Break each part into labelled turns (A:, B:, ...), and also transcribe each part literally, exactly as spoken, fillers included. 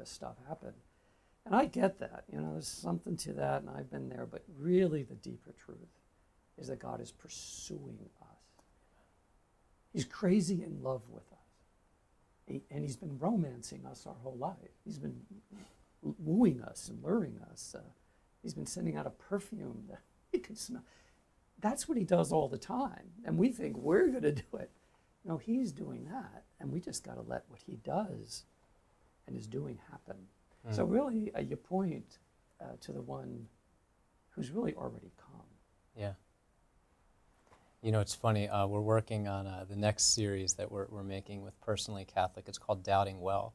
A: this stuff happen. And I get that, you know, there's something to that, and I've been there, but really the deeper truth is that God is pursuing us. He's crazy in love with us. He, and he's been romancing us our whole life. He's been wooing us and luring us. Uh, he's been sending out a perfume that we can smell. That's what he does all the time. And we think we're going to do it. No, he's doing that. And we just got to let what he does and is doing happen. Mm. So really, uh, you point uh, to the one who's really already come.
B: Yeah. You know, it's funny. Uh, we're working on uh, the next series that we're, we're making with Personally Catholic. It's called Doubting Well.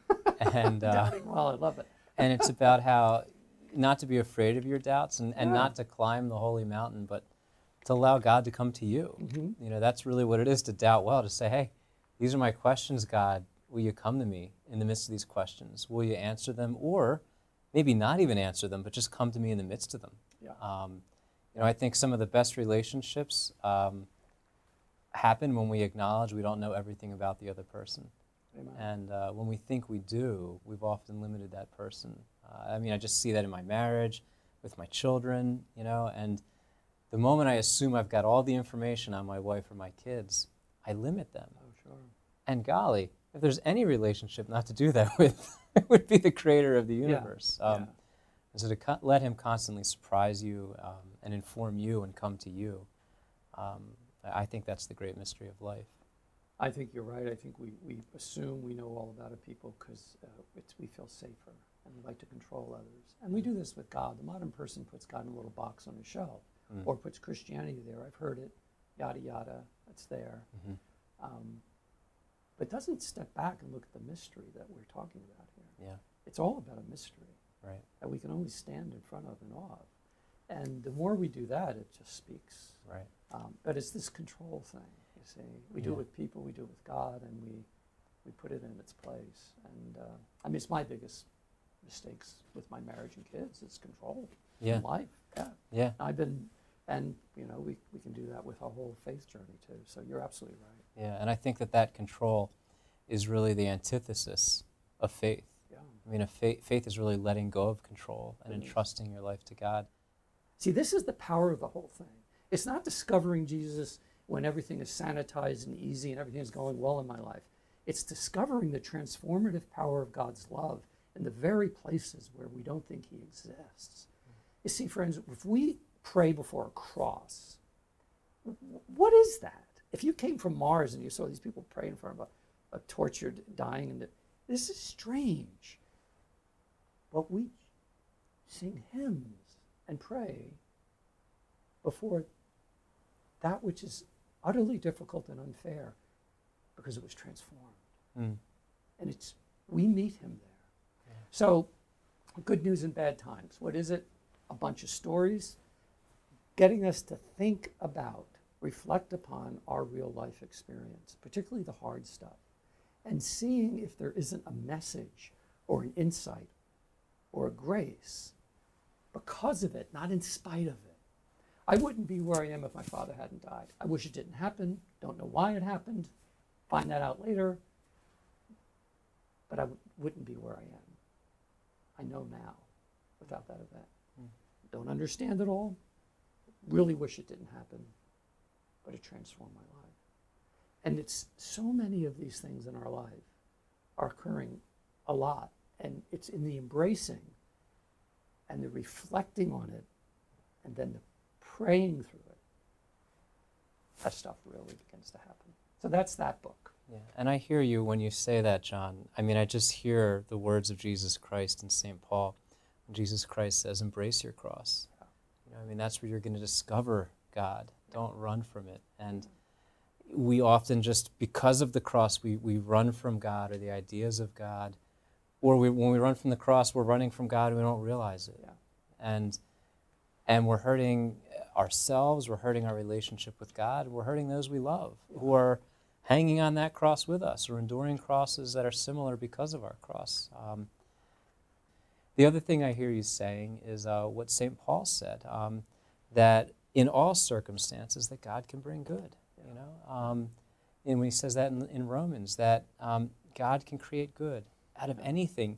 B: and uh,
A: Doubting Well, I love it.
B: And it's about how not to be afraid of your doubts and, and
A: Yeah.
B: not to climb the holy mountain, but to allow God to come to you.
A: Mm-hmm.
B: You know, that's really what it is to doubt well, to say, hey, these are my questions, God. Will you come to me in the midst of these questions? Will you answer them? Or maybe not even answer them, but just come to me in the midst of them.
A: Yeah.
B: Um, you know, I think some of the best relationships um, happen when we acknowledge we don't know everything about the other person.
A: Amen.
B: And uh, when we think we do, we've often limited that person. Uh, I mean, I just see that in my marriage, with my children, you know, and the moment I assume I've got all the information on my wife or my kids, I limit them.
A: Oh, sure.
B: And golly, if there's any relationship not to do that with, it would be the creator of the universe.
A: Yeah.
B: Um,
A: Yeah.
B: And so to co- let him constantly surprise you um, and inform you and come to you, um, I think that's the great mystery of life.
A: I think you're right. I think we, we assume we know all about a people because uh, it's, we feel safer and we like to control others. And we do this with God. The modern person puts God in a little box on a shelf mm. or puts Christianity there. I've heard it, yada, yada, it's there. Mm-hmm. Um, but doesn't step back and look at the mystery that we're talking about here.
B: Yeah.
A: It's all about a mystery.
B: Right.
A: That we can only stand in front of and awe of. And the more we do that, it just speaks.
B: Right.
A: Um, but it's this control thing, you see. We
B: Yeah.
A: do it with people, we do it with God, and we, we put it in its place. And uh, I mean, it's my biggest mistakes with my marriage and kids, is control
B: Yeah.
A: in life. Yeah.
B: Yeah.
A: I've been, and you know, we, we can do that with our whole faith journey too. So you're absolutely right.
B: Yeah, and I think that that control is really the antithesis of faith.
A: Yeah.
B: I mean, a faith, faith is really letting go of control and
A: It is.
B: entrusting your life to God.
A: See, this is the power of the whole thing. It's not discovering Jesus when everything is sanitized and easy and everything is going well in my life. It's discovering the transformative power of God's love in the very places where we don't think he exists. You see, friends, if we pray before a cross, what is that? If you came from Mars and you saw these people praying in front of a, a tortured, dying, and this is strange. But we sing hymns and pray before that which is utterly difficult and unfair because it was transformed.
B: Mm.
A: And it's we meet him there. Yeah. So good news and bad times. What is it? A bunch of stories getting us to think about, reflect upon our real life experience, particularly the hard stuff, and seeing if there isn't a message or an insight or a grace because of it, not in spite of it. I wouldn't be where I am if my father hadn't died. I wish it didn't happen. Don't know why it happened. Find that out later. But I w- wouldn't be where I am. I know now without that event. Mm. Don't understand it all. Really wish it didn't happen. But it transformed my life. And it's so many of these things in our life are occurring a lot. And it's in the embracing and the reflecting on it and then the praying through it, that stuff really begins to happen. So that's that book.
B: Yeah, and I hear you when you say that, John. I mean, I just hear the words of Jesus Christ in Saint Paul. When Jesus Christ says, embrace your cross. Yeah. You know, I mean, that's where you're going to discover God. Don't run from it. And we often just, because of the cross, we, we run from God or the ideas of God. Or we, when we run from the cross, we're running from God and we don't realize it.
A: Yeah.
B: And and we're hurting ourselves, we're hurting our relationship with God, we're hurting those we love yeah. who are hanging on that cross with us or enduring crosses that are similar because of our cross. Um, the other thing I hear you saying is uh, what Saint Paul said, um, that in all circumstances that God can bring good. Yeah. You know, um, and when he says that in, in Romans, that um, God can create good out of anything,